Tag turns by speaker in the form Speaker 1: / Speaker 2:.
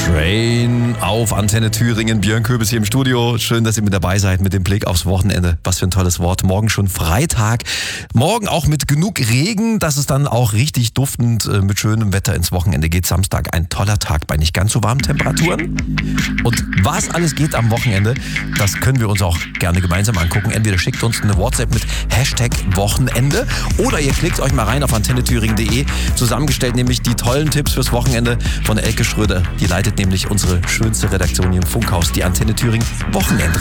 Speaker 1: Train auf Antenne Thüringen. Björn Köbis hier im Studio. Schön, dass ihr mit dabei seid mit dem Blick aufs Wochenende. Was für ein tolles Wort. Morgen schon Freitag. Morgen auch mit genug Regen, dass es dann auch richtig duftend mit schönem Wetter ins Wochenende geht. Samstag ein toller Tag bei nicht ganz so warmen Temperaturen. Und was alles geht am Wochenende, das können wir uns auch gerne gemeinsam angucken. Entweder schickt uns eine WhatsApp mit Hashtag Wochenende oder ihr klickt euch mal rein auf antennethüringen.de. Zusammengestellt nämlich die tollen Tipps fürs Wochenende von Elke Schröder. Die leitet nämlich unsere schönste Redaktion hier im Funkhaus, die Antenne Thüringen Wochenende.